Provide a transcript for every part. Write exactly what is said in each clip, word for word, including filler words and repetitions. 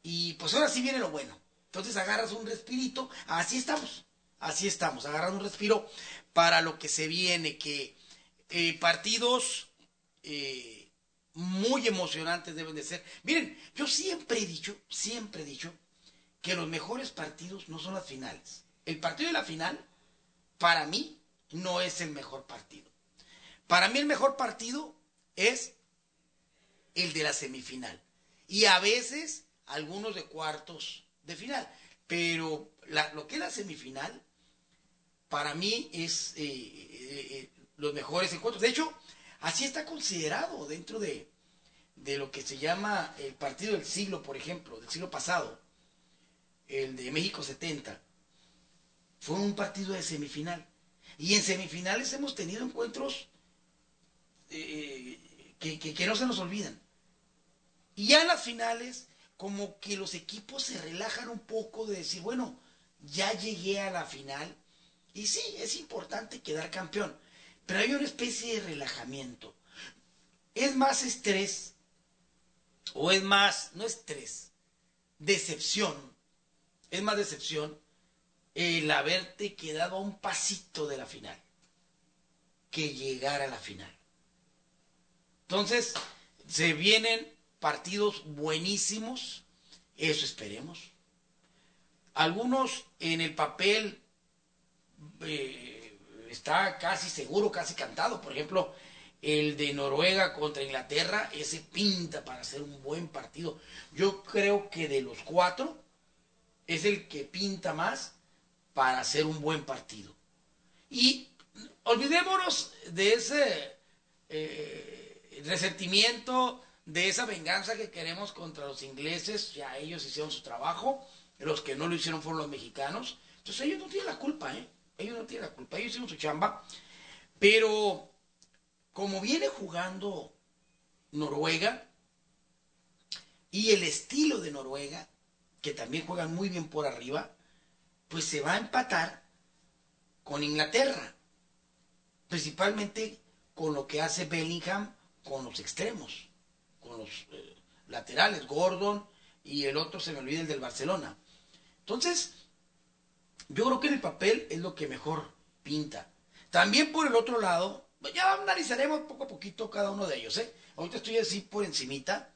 y pues ahora sí viene lo bueno. Entonces agarras un respirito, así estamos, así estamos, agarrando un respiro para lo que se viene, que eh, partidos eh, muy emocionantes deben de ser. Miren, yo siempre he dicho, siempre he dicho, que los mejores partidos no son las finales. El partido de la final, para mí, no es el mejor partido. Para mí el mejor partido es el de la semifinal. Y a veces algunos de cuartos de final. Pero la, lo que es la semifinal, para mí es eh, eh, eh, los mejores encuentros. De hecho, así está considerado dentro de, de lo que se llama el partido del siglo, por ejemplo, del siglo pasado, el de México setenta. Fue un partido de semifinal. Y en semifinales hemos tenido encuentros eh, que, que, que no se nos olvidan. Y ya en las finales, como que los equipos se relajan un poco de decir, bueno, ya llegué a la final. Y sí, es importante quedar campeón. Pero hay una especie de relajamiento. Es más estrés, o es más, no estrés, decepción. Es más decepción el haberte quedado a un pasito de la final que llegar a la final. Entonces, se vienen partidos buenísimos, eso esperemos. Algunos en el papel eh, está casi seguro, casi cantado. Por ejemplo, el de Noruega contra Inglaterra, ese pinta para ser un buen partido. Yo creo que de los cuatro es el que pinta más para hacer un buen partido. Y olvidémonos de ese eh, resentimiento, de esa venganza que queremos contra los ingleses. Ya ellos hicieron su trabajo, los que no lo hicieron fueron los mexicanos. Entonces ellos no tienen la culpa, ¿eh? Ellos no tienen la culpa, ellos hicieron su chamba. Pero como viene jugando Noruega y el estilo de Noruega, que también juegan muy bien por arriba, pues se va a empatar con Inglaterra, principalmente con lo que hace Bellingham con los extremos, con los eh, laterales, Gordon y el otro se me olvida, el del Barcelona. Entonces, yo creo que en el papel es lo que mejor pinta. También por el otro lado, ya analizaremos poco a poquito cada uno de ellos, ¿eh? Ahorita estoy así por encimita.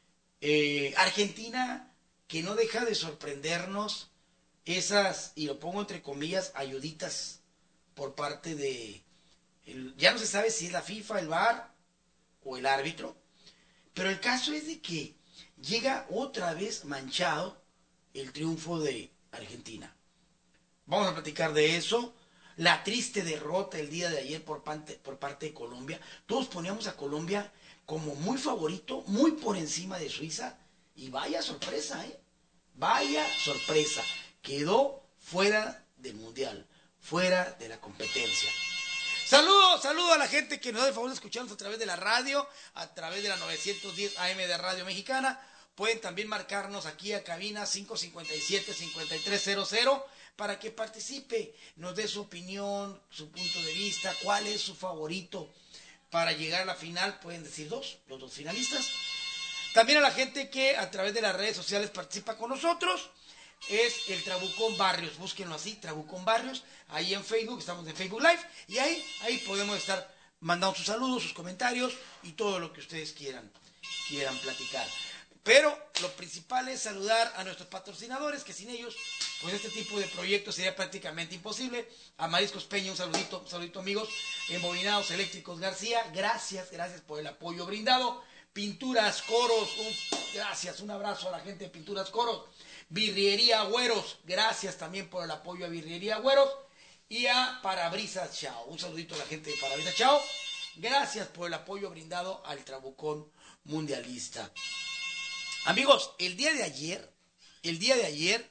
Eh, Argentina, que no deja de sorprendernos esas, y lo pongo entre comillas, ayuditas por parte de, el, ya no se sabe si es la FIFA, el V A R o el árbitro, pero el caso es de que llega otra vez manchado el triunfo de Argentina. Vamos a platicar de eso. La triste derrota el día de ayer por parte, por parte de Colombia. Todos poníamos a Colombia como muy favorito, muy por encima de Suiza, y vaya sorpresa, ¿eh? Vaya sorpresa. Quedó fuera del mundial, fuera de la competencia. Saludos, saludos a la gente que nos da el favor de escucharnos a través de la radio, a través de la novecientos diez A M de Radio Mexicana. Pueden también marcarnos aquí a cabina cinco cinco siete, cinco tres cero cero para que participe, nos dé su opinión, su punto de vista, cuál es su favorito para llegar a la final. Pueden decir dos, los dos finalistas. También a la gente que a través de las redes sociales participa con nosotros. Es el Trabucón Barrios, búsquenlo así, Trabucón Barrios, ahí en Facebook, estamos en Facebook Live, y ahí, ahí podemos estar mandando sus saludos, sus comentarios y todo lo que ustedes quieran, quieran platicar. Pero lo principal es saludar a nuestros patrocinadores, que sin ellos, pues este tipo de proyectos sería prácticamente imposible. A Mariscos Peña, un saludito, un saludito amigos. Embobinados Eléctricos García, gracias, gracias por el apoyo brindado. Pinturas Coros, un, gracias, un abrazo a la gente de Pinturas Coros. Birriería Agüeros, gracias también por el apoyo a Birriería Agüeros. Y a Parabrisas Chao, un saludito a la gente de Parabrisas Chao. Gracias por el apoyo brindado al Trabucón Mundialista. Amigos, el día de ayer, el día de ayer,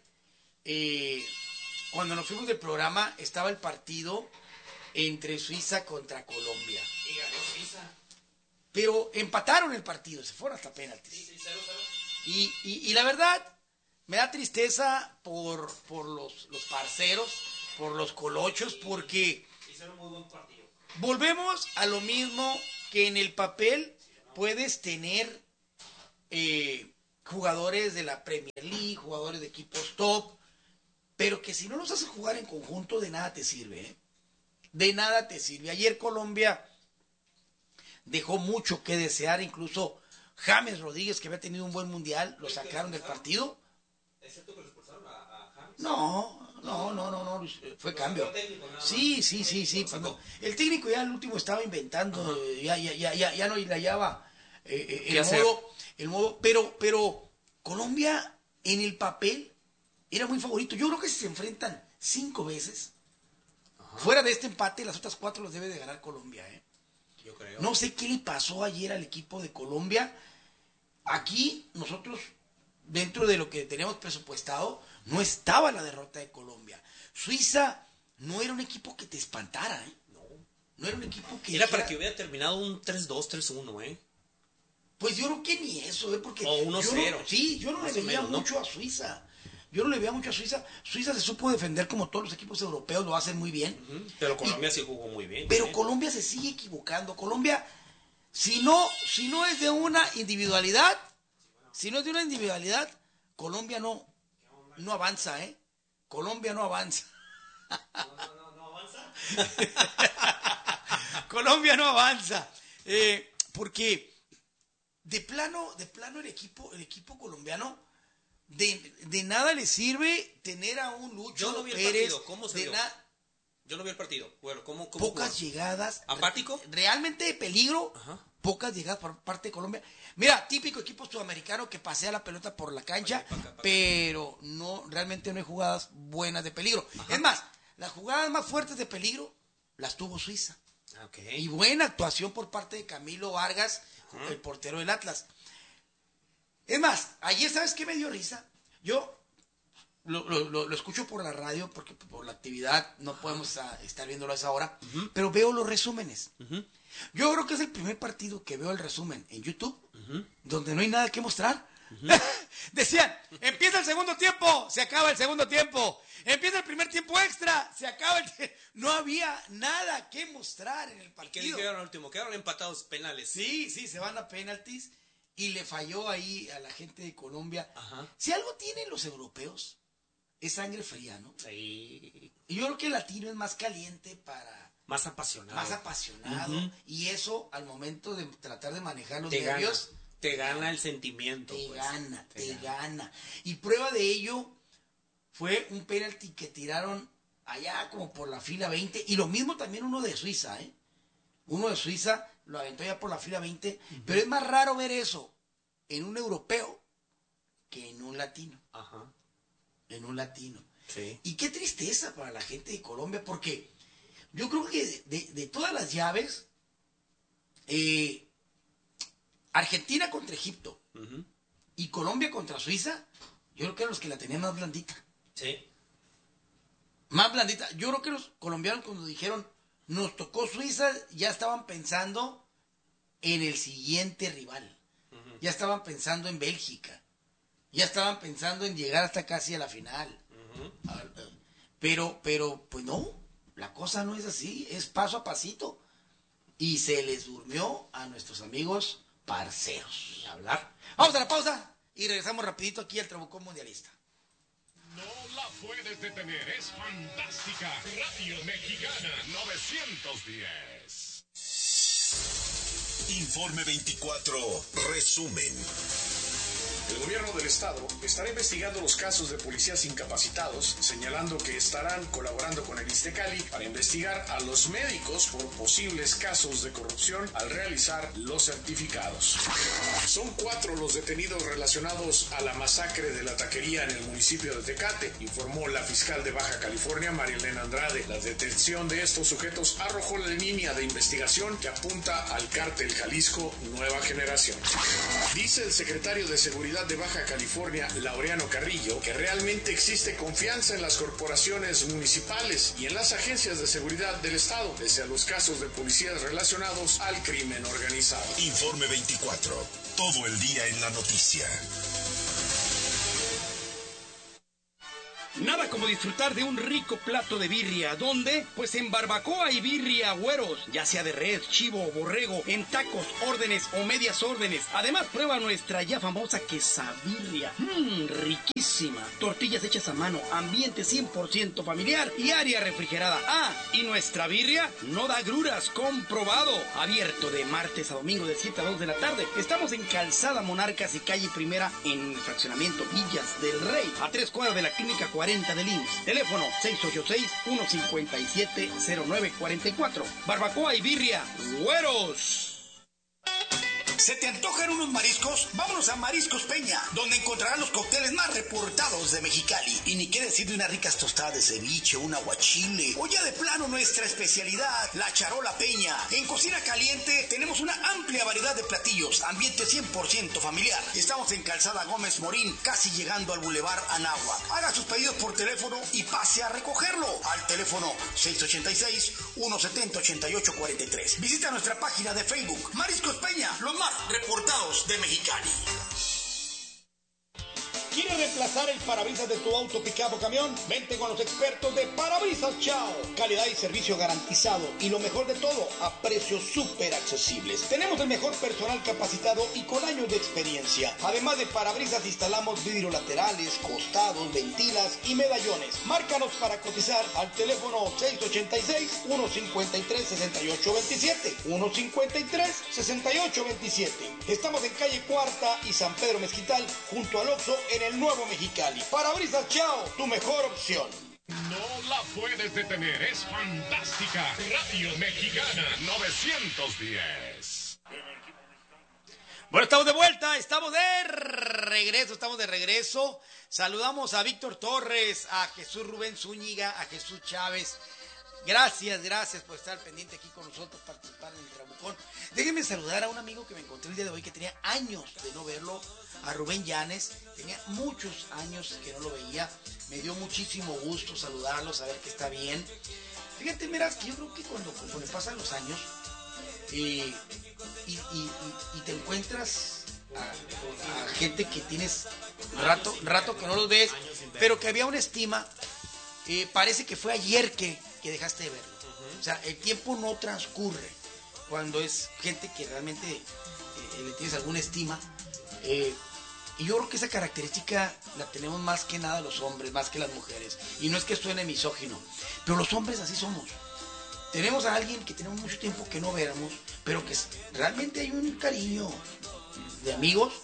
eh, cuando nos fuimos del programa, estaba el partido entre Suiza contra Colombia. Y ganó Suiza. Pero empataron el partido, se fueron hasta penaltis. Sí, sí, cero, cero. Y, y, y la verdad, me da tristeza por, por los, los parceros, por los colochos, porque hicieron muy buen partido. Volvemos a lo mismo, que en el papel puedes tener... Eh, jugadores de la Premier League, jugadores de equipos top, pero que si no los haces jugar en conjunto, de nada te sirve, ¿eh? De nada te sirve. Ayer Colombia dejó mucho que desear, incluso James Rodríguez, que había tenido un buen mundial, lo sacaron del partido. ¿Es cierto que lo expulsaron a, a James? No, no, no, no, no, fue cambio. Sí, sí, sí, sí. Pues no. El técnico ya al último estaba inventando, ya, ya, ya, ya, ya no le hallaba eh, el modo, el modo, pero, pero Colombia en el papel era muy favorito. Yo creo que si se enfrentan cinco veces, ajá, fuera de este empate, las otras cuatro los debe de ganar Colombia, ¿eh? Yo creo. No sé qué le pasó ayer al equipo de Colombia. Aquí nosotros, dentro de lo que teníamos presupuestado, no estaba la derrota de Colombia. Suiza no era un equipo que te espantara, ¿eh? No. No era un equipo que... Era para que hubiera terminado un tres dos, tres uno, ¿eh? Pues yo creo que ni eso, ¿eh? Porque... O uno cero. No, sí, yo no le veía menos, mucho, ¿no?, a Suiza. Yo no le veía mucho a Suiza. Suiza se supo defender como todos los equipos europeos, lo hacen muy bien. Uh-huh. Pero Colombia y, sí jugó muy bien. Pero ¿eh? Colombia se sigue equivocando. Colombia, si no, si no es de una individualidad, si no es de una individualidad, Colombia no, no avanza, ¿eh? Colombia no avanza. No, no, no, no avanza. Colombia no avanza. Eh, porque de plano, de plano el equipo, el equipo colombiano, de, de nada le sirve tener a un Lucho Yo no vi el Pérez. partido. ¿Cómo se de vio? na- Yo no vi el partido. Bueno, ¿cómo, cómo pocas jugó? llegadas. ¿Apático? Realmente de peligro. Ajá. Pocas llegadas por parte de Colombia. Mira, típico equipo sudamericano que pasea la pelota por la cancha, Pa' acá, pa' acá. pero no, realmente no hay jugadas buenas de peligro. Ajá. Es más, las jugadas más fuertes de peligro las tuvo Suiza. Okay. Y buena actuación por parte de Camilo Vargas, uh-huh, el portero del Atlas. Es más, ayer, ¿sabes qué me dio risa? Yo lo, lo, lo, lo escucho por la radio, porque por la actividad no podemos a, estar viéndolo a esa hora, uh-huh, pero veo los resúmenes. Uh-huh. Yo creo que es el primer partido que veo el resumen en YouTube, uh-huh, donde no hay nada que mostrar. Uh-huh. Decían, empieza el segundo tiempo, se acaba el segundo tiempo. Empieza el primer tiempo extra, se acaba el... T- no había nada que mostrar en el partido. ¿Qué quedaron al último? Quedaron empatados penales. Sí, sí, se van a penaltis y le falló ahí a la gente de Colombia. Ajá. Si algo tienen los europeos, es sangre fría, ¿no? Sí. Y yo creo que el latino es más caliente para... Más apasionado. Más apasionado. Uh-huh. Y eso, al momento de tratar de manejar los te nervios... Gana, te gana el sentimiento. Te pues. gana, te, te gana. gana. Y prueba de ello fue un penalti que tiraron allá como por la fila veinte. Y lo mismo también uno de Suiza, ¿eh? Uno de Suiza lo aventó ya por la fila veinte. Uh-huh. Pero es más raro ver eso en un europeo que en un latino. Ajá. En un latino. Sí. Y qué tristeza para la gente de Colombia, porque yo creo que de, de, de todas las llaves, eh, Argentina contra Egipto, uh-huh, y Colombia contra Suiza, yo creo que eran los que la tenían más blandita. Sí. Más blandita. Yo creo que los colombianos, cuando dijeron nos tocó Suiza, ya estaban pensando en el siguiente rival. Uh-huh. Ya estaban pensando en Bélgica. Ya estaban pensando en llegar hasta casi a la final. Uh-huh. Pero, pero, pues no, la cosa no es así, es paso a pasito. Y se les durmió a nuestros amigos parceros. Ni hablar. Vamos a la pausa y regresamos rapidito aquí al Trabucón Mundialista. No la puedes detener, es fantástica. Radio Mexicana novecientos diez. Informe veinticuatro, resumen. El gobierno del estado estará investigando los casos de policías incapacitados, señalando que estarán colaborando con el Iztecali para investigar a los médicos por posibles casos de corrupción al realizar los certificados. Son cuatro los detenidos relacionados a la masacre de la taquería en el municipio de Tecate, informó la fiscal de Baja California, María Elena Andrade. La detención de estos sujetos arrojó la línea de investigación que apunta al cártel Jalisco Nueva Generación. Dice el secretario de Seguridad de Baja California, Laureano Carrillo, que realmente existe confianza en las corporaciones municipales y en las agencias de seguridad del estado, pese a los casos de policías relacionados al crimen organizado. Informe veinticuatro, todo el día en la noticia. Nada como disfrutar de un rico plato de birria. ¿Dónde? Pues en Barbacoa y Birria Güeros. Ya sea de res, chivo o borrego, en tacos, órdenes o medias órdenes. Además, prueba nuestra ya famosa quesabirria. Mmm, riquísima. Tortillas hechas a mano, ambiente cien por ciento familiar y área refrigerada. Ah, y nuestra birria no da gruras, comprobado. Abierto de martes a domingo de siete a dos de la tarde. Estamos en Calzada Monarcas y Calle Primera en el fraccionamiento Villas del Rey. A tres cuadras de la Clínica cuarenta del I M S S. Teléfono seis ocho seis, uno cinco siete, cero nueve cuatro cuatro. Barbacoa y Birria Güeros. ¿Se te antojan unos mariscos? Vámonos a Mariscos Peña, donde encontrarán los cócteles más reportados de Mexicali. Y ni qué decir de unas ricas tostadas de ceviche, un aguachile, o ya de plano nuestra especialidad, la charola peña. En cocina caliente tenemos una amplia variedad de platillos, ambiente cien por ciento familiar. Estamos en Calzada Gómez Morín, casi llegando al Boulevard Anáhuac. Haga sus pedidos por teléfono y pase a recogerlo al teléfono seis ocho seis, uno siete cero, ocho ocho cuatro tres. Visita nuestra página de Facebook, Mariscos Peña, los más reportados de Mexicali. ¿Quieres reemplazar el parabrisas de tu auto, pickup o camión? Vente con los expertos de Parabrisas Chao. Calidad y servicio garantizado y lo mejor de todo, a precios súper accesibles. Tenemos el mejor personal capacitado y con años de experiencia. Además de parabrisas, instalamos vidrios laterales, costados, ventilas y medallones. Márcanos para cotizar al teléfono seis ocho seis, uno cinco tres, seis ocho dos siete. uno cinco tres, seis ocho dos siete. Estamos en calle Cuarta y San Pedro Mezquital, junto al Oxxo en el Nuevo Mexicali. Parabrisas Chao, tu mejor opción. No la puedes detener, es fantástica. Radio Mexicana novecientos diez. Bueno, estamos de vuelta, estamos de regreso, estamos de regreso. Saludamos a Víctor Torres, a Jesús Rubén Zúñiga, a Jesús Chávez. Gracias, gracias por estar pendiente aquí con nosotros, participar en el Trabucón. Déjenme saludar a un amigo que me encontré el día de hoy, que tenía años de no verlo, a Rubén Llanes. Tenía muchos años que no lo veía. Me dio muchísimo gusto saludarlo, saber que está bien. Fíjate, mira, que yo creo que cuando, cuando pasan los años eh, y, y, y, y te encuentras a, a gente que tienes rato, rato que no los ves, pero que había una estima, eh, parece que fue ayer que, que dejaste de verlo. Uh-huh. O sea, el tiempo no transcurre cuando es gente que realmente eh, le tienes alguna estima. Eh, y yo creo que esa característica la tenemos más que nada los hombres, más que las mujeres. Y no es que suene misógino, pero los hombres así somos. Tenemos a alguien que tenemos mucho tiempo que no viéramos, pero que realmente hay un cariño de amigos.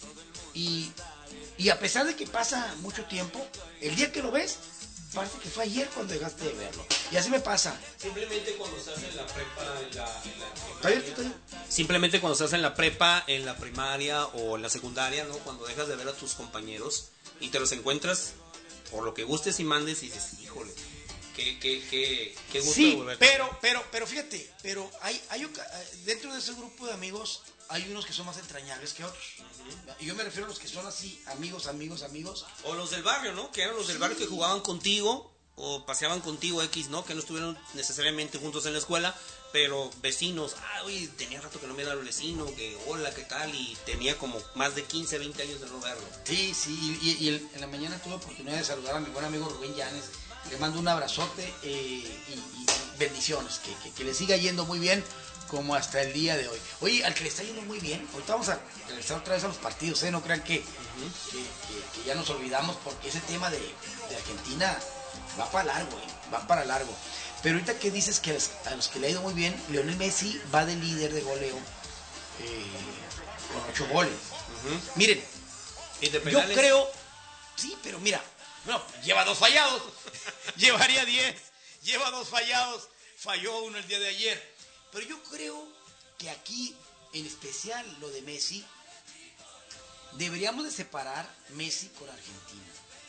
Y, y a pesar de que pasa mucho tiempo, el día que lo ves, parece que fue ayer cuando dejaste de verlo. Y así me pasa. Simplemente cuando estás en la prepa, en la, en la ¿Está abierto, está abierto? Simplemente cuando estás en la prepa, en la primaria o en la secundaria, ¿no? Cuando dejas de ver a tus compañeros y te los encuentras por lo que gustes y mandes y dices, híjole, qué, qué, qué, qué gusto sí, de volver. pero, pero, pero fíjate, pero hay, hay dentro de ese grupo de amigos hay unos que son más entrañables que otros. Uh-huh. Y yo me refiero a los que son así, amigos, amigos, amigos. O los del barrio, ¿no? Que eran los del sí. barrio que jugaban contigo o paseaban contigo X, ¿no? Que no estuvieron necesariamente juntos en la escuela, pero vecinos. Ah, oye, tenía rato que no me era el vecino, que hola, ¿qué tal? Y tenía como más de quince, veinte años de no verlo. Sí, sí, y, y el, en la mañana tuve oportunidad de saludar a mi buen amigo Rubén Llanes. Le mando un abrazote eh, y, y bendiciones, que, que, que le siga yendo muy bien como hasta el día de hoy. Oye, al que le está yendo muy bien, ahorita vamos a regresar otra vez a los partidos, ¿eh? No crean que, uh-huh. que, que, que ya nos olvidamos, porque ese tema de, de Argentina va para largo, ¿eh? Va para largo. Pero ahorita que dices que a los, a los que le ha ido muy bien, Lionel Messi va de líder de goleo eh, con ocho goles. Uh-huh. Miren, ¿Y de yo creo, sí, pero mira, no, lleva dos fallados, llevaría diez, lleva dos fallados, falló uno el día de ayer. Pero yo creo que aquí, en especial lo de Messi, deberíamos de separar Messi con Argentina.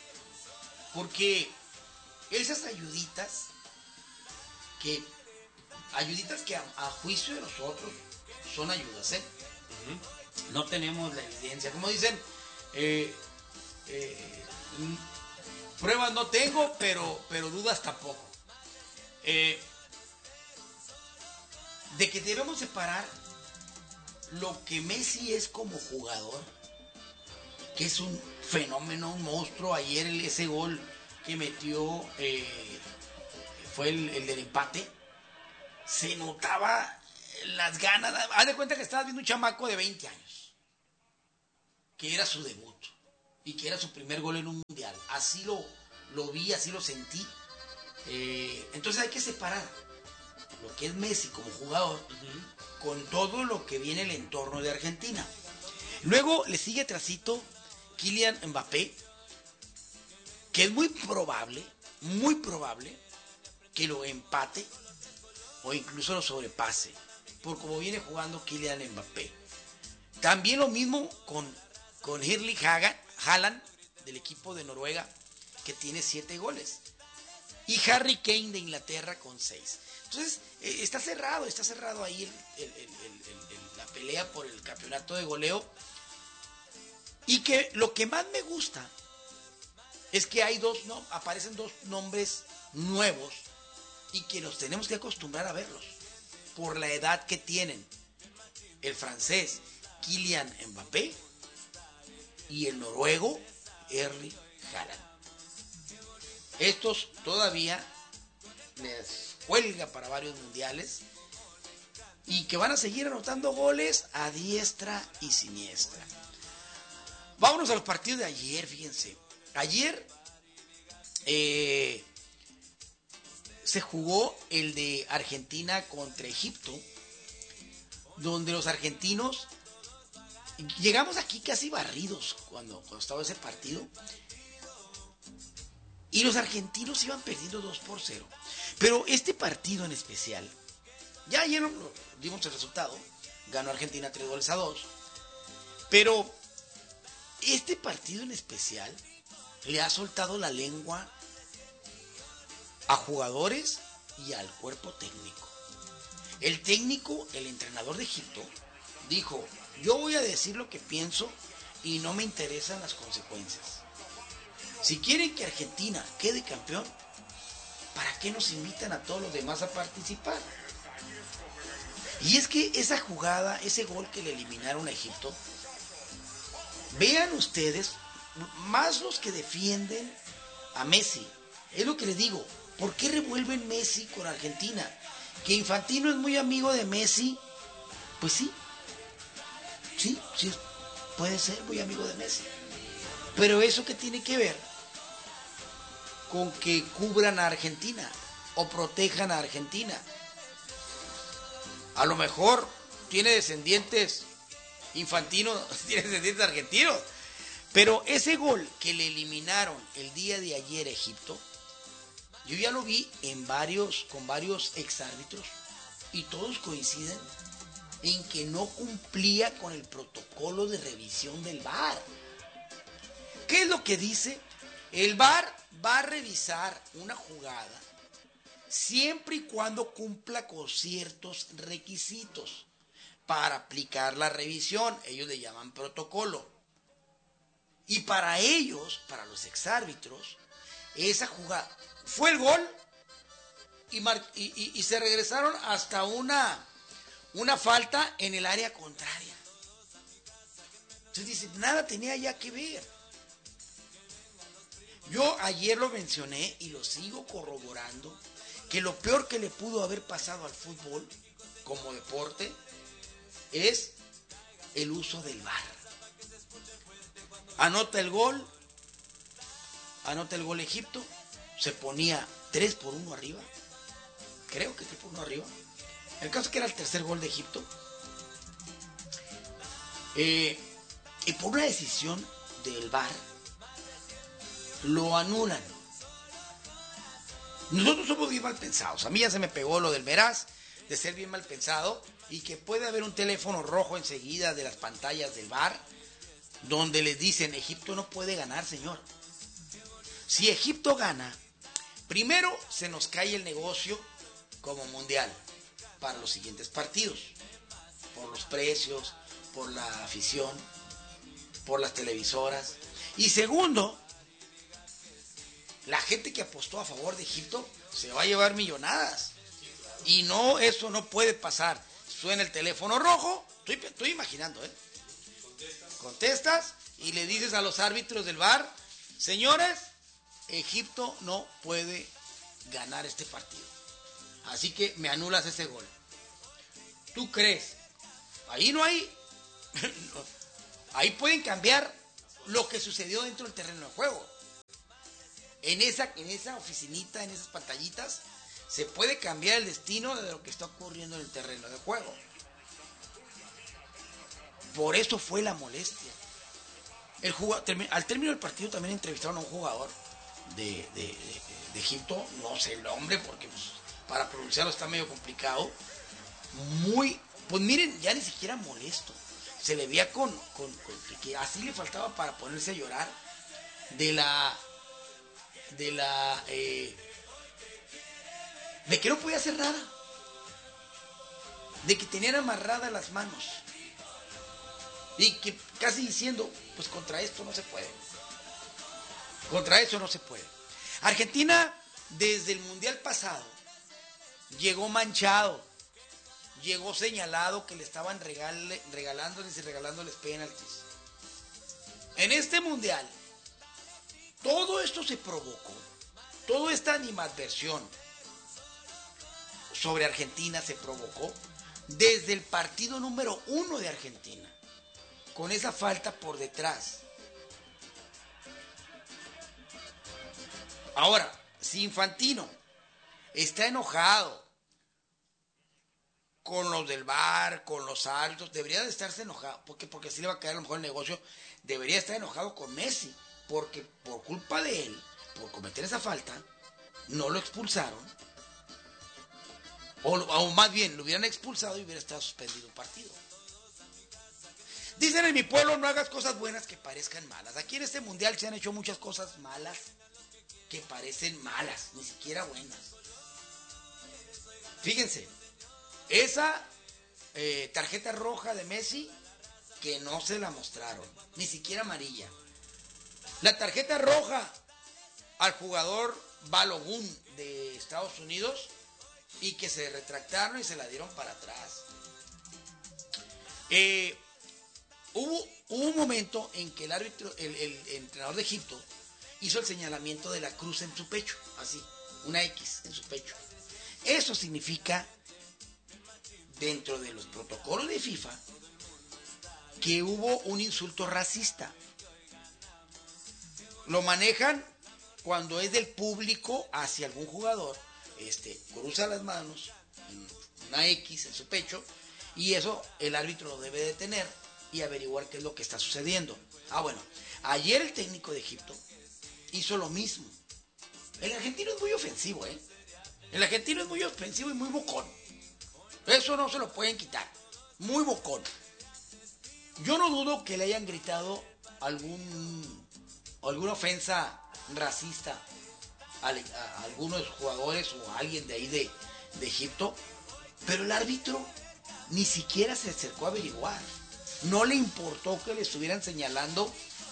Porque esas ayuditas, que ayuditas que a, a juicio de nosotros son ayudas, ¿eh? Uh-huh. No tenemos la evidencia. Como dicen, eh, eh, pruebas no tengo, pero, pero dudas tampoco. Eh, de que debemos separar lo que Messi es como jugador, que es un fenómeno, un monstruo. Ayer ese gol que metió, eh, fue el, el del empate, se notaba las ganas. Haz de cuenta que estabas viendo un chamaco de veinte años, que era su debut y que era su primer gol en un mundial. Así lo, lo vi, así lo sentí. Eh, entonces hay que separar lo que es Messi como jugador uh-huh. con todo lo que viene el entorno de Argentina. Luego le sigue trasito Kylian Mbappé, que es muy probable, muy probable que lo empate o incluso lo sobrepase, por cómo viene jugando Kylian Mbappé. También lo mismo con, con Erling Haaland, del equipo de Noruega, que tiene siete goles. Y Harry Kane de Inglaterra con seis. Entonces, eh, está cerrado, está cerrado ahí el, el, el, el, el, la pelea por el campeonato de goleo. Y que lo que más me gusta es que hay dos, no, aparecen dos nombres nuevos y que nos tenemos que acostumbrar a verlos por la edad que tienen. El francés Kylian Mbappé y el noruego Erling Haaland. Estos todavía les cuelga para varios mundiales y que van a seguir anotando goles a diestra y siniestra. Vámonos a los partidos de ayer, fíjense. Ayer eh, se jugó el de Argentina contra Egipto, donde los argentinos llegamos aquí casi barridos cuando, cuando estaba ese partido. Y los argentinos iban perdiendo dos por cero. Pero este partido en especial, ya ayer dimos el resultado, ganó Argentina tres goles a dos. Pero este partido en especial le ha soltado la lengua a jugadores y al cuerpo técnico. El técnico, el entrenador de Egipto, dijo: yo voy a decir lo que pienso y no me interesan las consecuencias. Si quieren que Argentina quede campeón, ¿para qué nos invitan a todos los demás a participar? Y es que esa jugada, ese gol que le eliminaron a Egipto, vean ustedes, más los que defienden a Messi. Es lo que les digo, ¿por qué revuelven Messi con Argentina? Que Infantino es muy amigo de Messi, pues sí, sí, sí, puede ser muy amigo de Messi. Pero eso que tiene que ver con que cubran a Argentina o protejan a Argentina. A lo mejor tiene descendientes Infantino, tiene descendientes argentinos, pero ese gol que le eliminaron el día de ayer a Egipto, yo ya lo vi en varios, con varios exárbitros y todos coinciden en que no cumplía con el protocolo de revisión del V A R. ¿Qué es lo que dice? El V A R va a revisar una jugada siempre y cuando cumpla con ciertos requisitos para aplicar la revisión. Ellos le llaman protocolo. Y para ellos, para los exárbitros, esa jugada fue el gol y, mar, y, y, y se regresaron hasta una, una falta en el área contraria. Entonces dice, nada tenía ya que ver. Yo ayer lo mencioné y lo sigo corroborando, que lo peor que le pudo haber pasado al fútbol como deporte es el uso del V A R. Anota el gol, anota el gol Egipto, se ponía tres por uno arriba, creo que tres por uno arriba. El caso es que era el tercer gol de Egipto. Eh, y por una decisión del V A R, lo anulan. Nosotros somos bien mal pensados. A mí ya se me pegó lo del veraz, de ser bien mal pensado, y que puede haber un teléfono rojo enseguida de las pantallas del V A R, donde les dicen, Egipto no puede ganar, señor. Si Egipto gana, primero se nos cae el negocio como mundial para los siguientes partidos, por los precios, por la afición, por las televisoras. Y segundo, la gente que apostó a favor de Egipto se va a llevar millonadas. Y no, eso no puede pasar. Suena el teléfono rojo, estoy, estoy imaginando, ¿eh? Contestas y le dices a los árbitros del V A R, señores, Egipto no puede ganar este partido. Así que me anulas ese gol. ¿Tú crees? Ahí no hay... Ahí pueden cambiar lo que sucedió dentro del terreno de juego. En esa, en esa oficinita, en esas pantallitas, se puede cambiar el destino de lo que está ocurriendo en el terreno de juego. Por eso fue la molestia. El jugador, al término del partido también entrevistaron a un jugador de, de, de, de Egipto, no sé el nombre porque pues, para pronunciarlo está medio complicado. Muy, pues miren, ya ni siquiera molesto. Se le veía con, con, con que así le faltaba para ponerse a llorar de la, de la, eh, de que no podía hacer nada, de que tenían amarradas las manos y que casi diciendo, pues contra esto no se puede, contra eso no se puede. Argentina desde el mundial pasado llegó manchado. Llegó señalado que le estaban regale, regalándoles y regalándoles penaltis. En este mundial, todo esto se provocó. Toda esta animadversión sobre Argentina se provocó desde el partido número uno de Argentina. Con esa falta por detrás. Ahora, si Infantino está enojado con los del V A R, con los árbitros, debería de estarse enojado, porque, porque así le va a caer a lo mejor el negocio, debería estar enojado con Messi, porque por culpa de él, por cometer esa falta, no lo expulsaron, o, o más bien, lo hubieran expulsado y hubiera estado suspendido un partido. Dicen en mi pueblo, no hagas cosas buenas que parezcan malas. Aquí en este mundial se han hecho muchas cosas malas que parecen malas, ni siquiera buenas. Fíjense, esa eh, tarjeta roja de Messi que no se la mostraron, ni siquiera amarilla. La tarjeta roja al jugador Balogun de Estados Unidos y que se retractaron y se la dieron para atrás. Eh, hubo, hubo un momento en que el árbitro, el, el, el entrenador de Egipto hizo el señalamiento de la cruz en su pecho, así, una X en su pecho. Eso significa, dentro de los protocolos de FIFA, que hubo un insulto racista. Lo manejan cuando es del público hacia algún jugador, este, cruza las manos, una X en su pecho, y eso el árbitro lo debe detener y averiguar qué es lo que está sucediendo. Ah, bueno, ayer el técnico de Egipto hizo lo mismo. El argentino es muy ofensivo, ¿eh? El argentino es muy ofensivo y muy bocón. Eso no se lo pueden quitar. Muy bocón. Yo no dudo que le hayan gritado algún alguna ofensa racista a, a, a algunos jugadores o a alguien de ahí de, de Egipto, pero el árbitro ni siquiera se acercó a averiguar. No le importó que le estuvieran señalando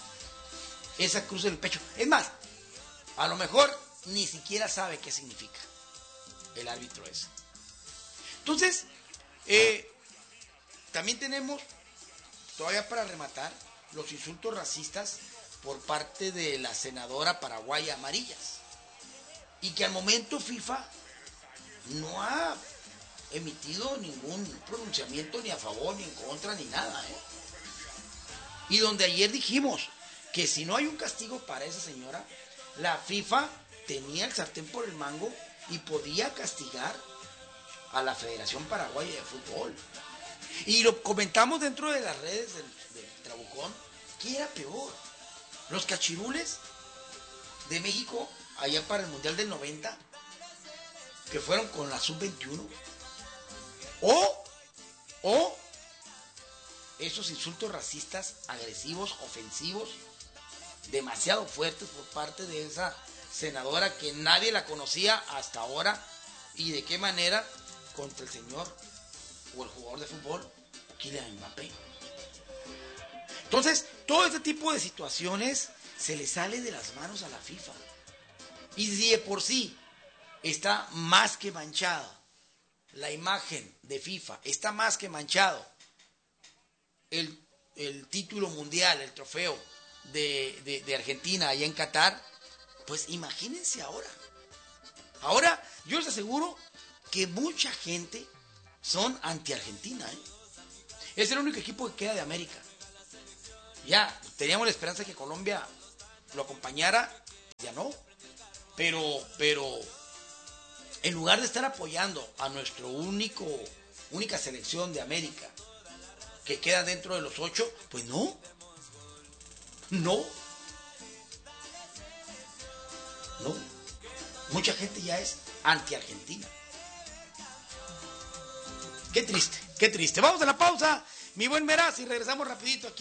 esa cruz en el pecho. Es más, a lo mejor ni siquiera sabe qué significa el árbitro ese. Entonces, eh, también tenemos, todavía para rematar, los insultos racistas por parte de la senadora paraguaya Amarillas. Y que al momento FIFA no ha emitido ningún pronunciamiento ni a favor, ni en contra, ni nada, ¿eh? Y donde ayer dijimos que si no hay un castigo para esa señora, la FIFA tenía el sartén por el mango y podía castigar a la Federación Paraguaya de Fútbol. Y lo comentamos dentro de las redes del, del Trabucón, que era peor. Los cachirules de México, allá para el Mundial del noventa, que fueron con la sub veintiuno, o, o esos insultos racistas, agresivos, ofensivos, demasiado fuertes por parte de esa senadora que nadie la conocía hasta ahora, y de qué manera contra el señor o el jugador de fútbol Kylian Mbappé. Entonces, todo este tipo de situaciones se le sale de las manos a la FIFA. Y si de por sí está más que manchada la imagen de FIFA, está más que manchado el, el título mundial, el trofeo de, de, de Argentina allá en Qatar, Pues imagínense ahora. Ahora, yo les aseguro que mucha gente son anti-Argentina, ¿eh? Es el único equipo que queda de América. Ya, teníamos la esperanza de que Colombia lo acompañara, ya no. Pero, pero, en lugar de estar apoyando a nuestro único, única selección de América, que queda dentro de los ocho, pues no. No. No. Mucha gente ya es anti-Argentina. Qué triste, qué triste. Vamos a la pausa, mi buen Meraz, y regresamos rapidito aquí.